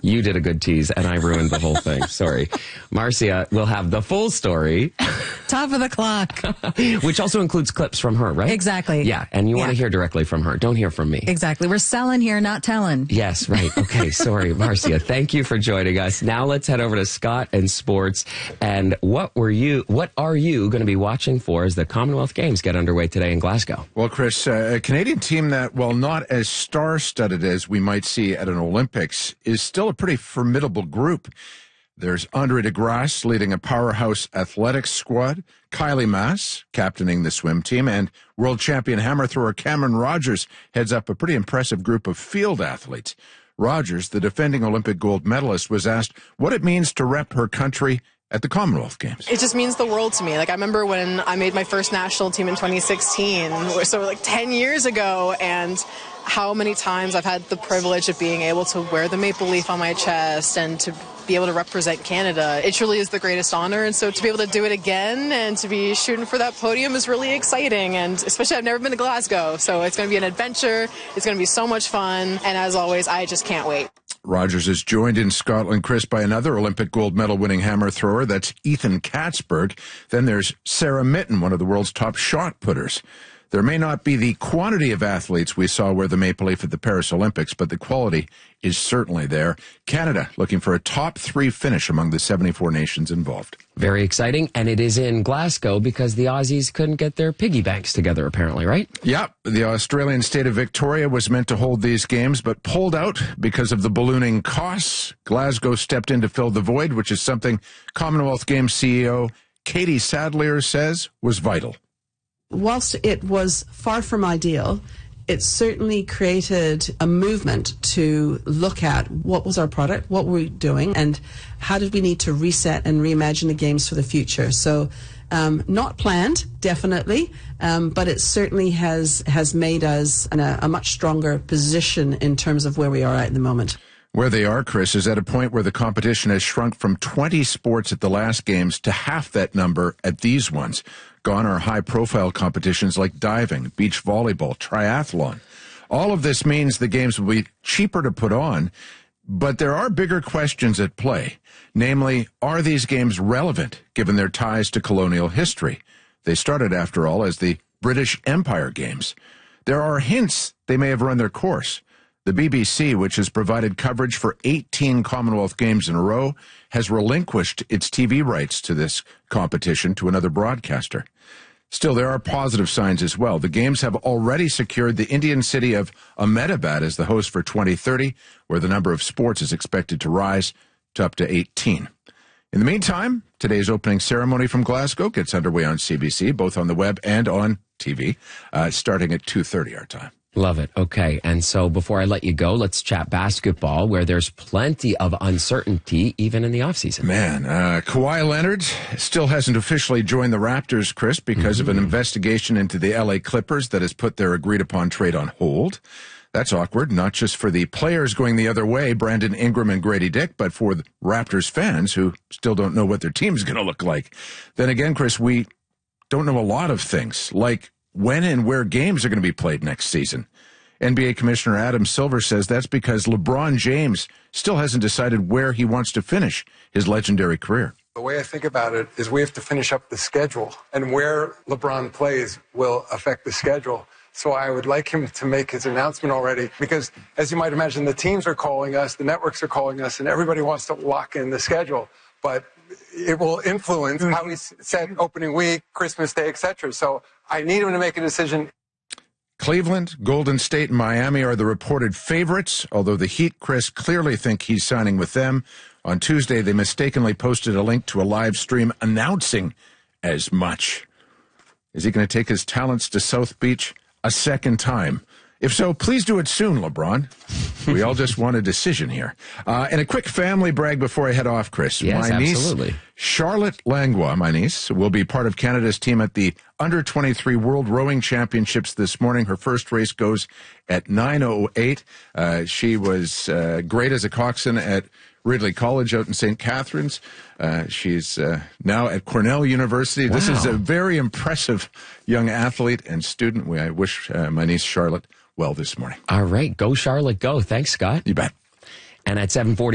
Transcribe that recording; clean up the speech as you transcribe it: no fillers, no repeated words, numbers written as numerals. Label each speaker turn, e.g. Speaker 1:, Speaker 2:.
Speaker 1: You did a good tease, and I ruined the whole thing. Sorry. Marcia will have the full story.
Speaker 2: Top of the clock.
Speaker 1: Which also includes clips from her, right?
Speaker 2: Exactly.
Speaker 1: Yeah, and you want to hear directly from her. Don't hear from me.
Speaker 2: Exactly. We're selling here, not telling.
Speaker 1: Yes, right. Okay, sorry, Marcia. Thank you for joining us. Now let's head over to Scott and sports. And what are you going to be watching for as the Commonwealth Games get underway today in Glasgow?
Speaker 3: Well, Chris, a Canadian team that, while not as star-studded as we might see at an Olympics, is still a pretty formidable group. There's Andre DeGrasse leading a powerhouse athletics squad, Kylie Mass captaining the swim team, and world champion hammer thrower Cameron Rogers heads up a pretty impressive group of field athletes. Rogers, the defending Olympic gold medalist, was asked what it means to rep her country at the Commonwealth Games.
Speaker 4: It just means the world to me. Like, I remember when I made my first national team in 2016, so like 10 years ago, and how many times I've had the privilege of being able to wear the maple leaf on my chest and to be able to represent Canada. It truly is the greatest honor, and so to be able to do it again and to be shooting for that podium is really exciting, and especially I've never been to Glasgow, so it's going to be an adventure. It's going to be so much fun, and as always, I just can't wait.
Speaker 3: Rogers is joined in Scotland, Chris, by another Olympic gold medal winning hammer thrower. That's Ethan Katzberg. Then there's Sarah Mitten, one of the world's top shot putters. There may not be the quantity of athletes we saw wear the maple leaf at the Paris Olympics, but the quality is certainly there. Canada looking for a top 3 finish among the 74 nations involved.
Speaker 1: Very exciting, and it is in Glasgow because the Aussies couldn't get their piggy banks together, apparently, right?
Speaker 3: Yeah, the Australian state of Victoria was meant to hold these games, but pulled out because of the ballooning costs. Glasgow stepped in to fill the void, which is something Commonwealth Games CEO Katie Sadlier says was vital.
Speaker 5: Whilst it was far from ideal, it certainly created a movement to look at what was our product, what were we doing, and how did we need to reset and reimagine the games for the future. So not planned, definitely, but it certainly has made us in a much stronger position in terms of where we are at the moment.
Speaker 3: Where they are, Chris, is at a point where the competition has shrunk from 20 sports at the last games to half that number at these ones. Gone are high-profile competitions like diving, beach volleyball, triathlon. All of this means the games will be cheaper to put on, but there are bigger questions at play. Namely, are these games relevant given their ties to colonial history? They started, after all, as the British Empire Games. There are hints they may have run their course. The BBC, which has provided coverage for 18 Commonwealth Games in a row, has relinquished its TV rights to this competition to another broadcaster. Still, there are positive signs as well. The Games have already secured the Indian city of Ahmedabad as the host for 2030, where the number of sports is expected to rise to up to 18. In the meantime, today's opening ceremony from Glasgow gets underway on CBC, both on the web and on TV, starting at 2:30 our time.
Speaker 1: Love it. Okay. And so before I let you go, let's chat basketball, where there's plenty of uncertainty, even in the offseason.
Speaker 3: Man, Kawhi Leonard still hasn't officially joined the Raptors, Chris, because of an investigation into the LA Clippers that has put their agreed-upon trade on hold. That's awkward, not just for the players going the other way, Brandon Ingram and Grady Dick, but for the Raptors fans who still don't know what their team's going to look like. Then again, Chris, we don't know a lot of things, like when and where games are going to be played next season. NBA Commissioner Adam Silver says that's because LeBron James still hasn't decided where he wants to finish his legendary career.
Speaker 6: The way I think about it is we have to finish up the schedule, and where LeBron plays will affect the schedule. So I would like him to make his announcement already, because as you might imagine, the teams are calling us, the networks are calling us, and everybody wants to lock in the schedule. But it will influence how we set opening week, Christmas Day, etc. So I need him to make a decision.
Speaker 3: Cleveland, Golden State, and Miami are the reported favorites, although the Heat, Chris, clearly think he's signing with them. On Tuesday, they mistakenly posted a link to a live stream announcing as much. Is he going to take his talents to South Beach a second time? If so, please do it soon, LeBron. We all just want a decision here. And a quick family brag before I head off, Chris.
Speaker 1: Yes,
Speaker 3: my niece,
Speaker 1: absolutely.
Speaker 3: Charlotte Langlois, my niece, will be part of Canada's team at the Under-23 World Rowing Championships this morning. Her first race goes at 9:08. She was great as a coxswain at Ridley College out in St. Catharines. She's now at Cornell University. Wow. This is a very impressive young athlete and student. I wish my niece Charlotte well this morning.
Speaker 1: All right. Go, Charlotte, go. Thanks, Scott.
Speaker 3: You bet.
Speaker 1: And at 7:40.